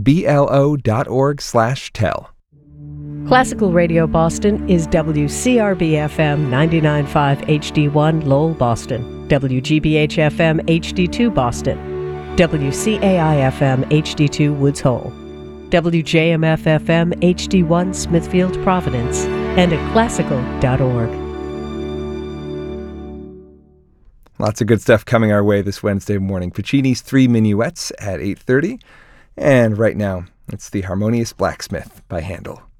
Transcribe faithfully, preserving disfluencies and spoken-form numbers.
B L O dot org slash tell. Classical Radio Boston is W C R B F M ninety-nine point five H D one Lowell, Boston, W G B H F M H D two Boston, W C A I F M H D two Woods Hole, W J M F F M H D one Smithfield, Providence, and at classical dot org. Lots of good stuff coming our way this Wednesday morning. Puccini's Three Minuets at eight thirty. And right now, it's The Harmonious Blacksmith by Handel.